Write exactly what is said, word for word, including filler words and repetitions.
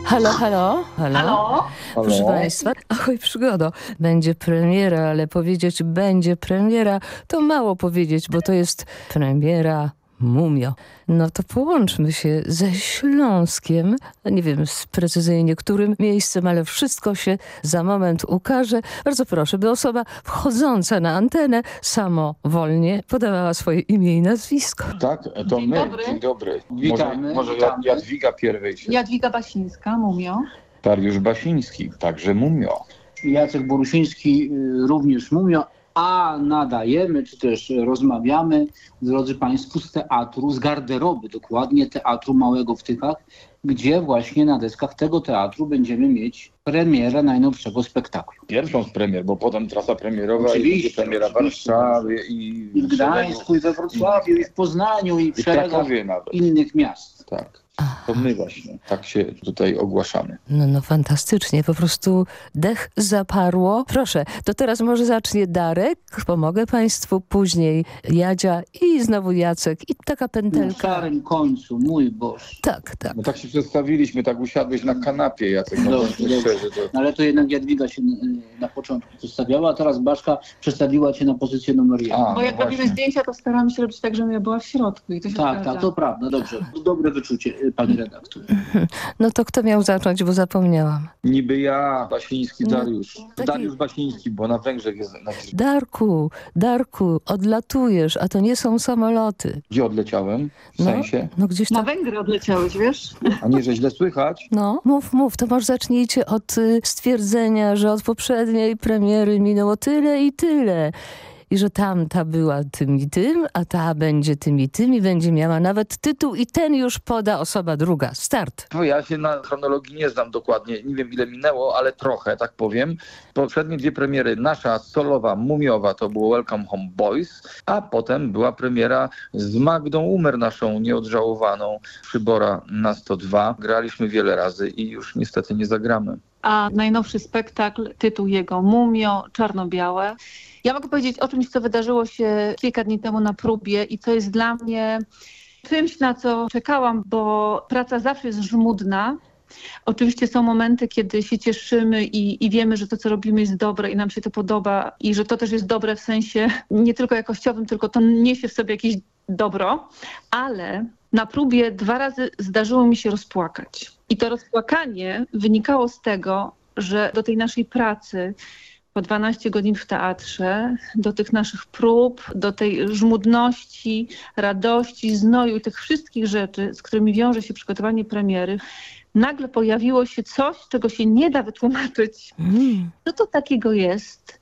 Halo, halo, halo. Halo? Proszę Halo? Państwa, ahoj przygodo. Będzie premiera, ale powiedzieć będzie premiera to mało powiedzieć, bo to jest premiera Mumio. No to połączmy się ze Śląskiem. Nie wiem z precyzyjnie którym miejscem, ale wszystko się za moment ukaże. Bardzo proszę, by osoba wchodząca na antenę samowolnie podawała swoje imię i nazwisko. Tak, to Dzień my. dobry. Dzień dobry. Witamy, Może, może witamy. Jadwiga pierwej się. Jadwiga Basińska, Mumio. Dariusz Basiński, także Mumio. Jacek Borusiński, y, również Mumio, a nadajemy, czy też rozmawiamy, drodzy Państwo, z teatru, z garderoby dokładnie, Teatru Małego w Tychach, gdzie właśnie na deskach tego teatru będziemy mieć premierę najnowszego spektaklu. Pierwszą z premier, bo potem trasa premierowa Oczywiście, i będzie premiera w oczywiście. Warszawie i, I w Gdańsku, i we Wrocławiu, i w Poznaniu, i w i w szeregach Krakowie nawet. innych miast. Tak. To my właśnie tak się tutaj ogłaszamy. No, no fantastycznie, po prostu dech zaparło. Proszę, to teraz może zacznie Darek, pomogę Państwu, później Jadzia i znowu Jacek i taka Na pętelka. szarym końcu, mój Boż. Tak, tak. No tak się przedstawiliśmy, tak usiadłeś na kanapie, Jacek, no Dobrze, bądźmy dobrze. szczerzy, to... No ale to jednak Jadwiga się y, na początku przedstawiała, a teraz Baszka przedstawiła cię na pozycję numer jeden. A, Bo no jak robimy właśnie. zdjęcia, to staramy się robić tak, żebym ja była w środku i to się Tak, zgadza. tak, to prawda, dobrze. Dobre wyczucie, y, pani redaktor. No to kto miał zacząć, bo zapomniałam. Niby ja, Basiński, No, Dariusz. taki- Dariusz Basiński, bo na Węgrzech jest... Na... Darku, Darku, odlatujesz, a to nie są samoloty. Gdzie odleciałem? W No. sensie? No gdzieś Na tam... Węgry odleciałeś, wiesz? A nie, że źle słychać? No, mów, mów, to może zacznijcie od y, stwierdzenia, że od poprzedniej premiery minęło tyle i tyle. I że tamta była tym i tym, a ta będzie tym i tym i będzie miała nawet tytuł i ten już poda osoba druga. Start. No ja się na chronologii nie znam dokładnie, nie wiem ile minęło, ale trochę, tak powiem. Poprzednie dwie premiery, nasza solowa, mumiowa, to było Welcome Home Boys, a potem była premiera z Magdą Umer, naszą nieodżałowaną, Przybora na sto dwa. Graliśmy wiele razy i już niestety nie zagramy. A najnowszy spektakl, tytuł jego Mumio, czarno-białe. Ja mogę powiedzieć o czymś, co wydarzyło się kilka dni temu na próbie i co jest dla mnie czymś, na co czekałam, bo praca zawsze jest żmudna. Oczywiście są momenty, kiedy się cieszymy i, i wiemy, że to, co robimy, jest dobre i nam się to podoba i że to też jest dobre w sensie nie tylko jakościowym, tylko to niesie w sobie jakieś dobro, ale na próbie dwa razy zdarzyło mi się rozpłakać. I to rozpłakanie wynikało z tego, że do tej naszej pracy po dwanaście godzin w teatrze, do tych naszych prób, do tej żmudności, radości, znoju i tych wszystkich rzeczy, z którymi wiąże się przygotowanie premiery, nagle pojawiło się coś, czego się nie da wytłumaczyć. Mm. Co to takiego jest,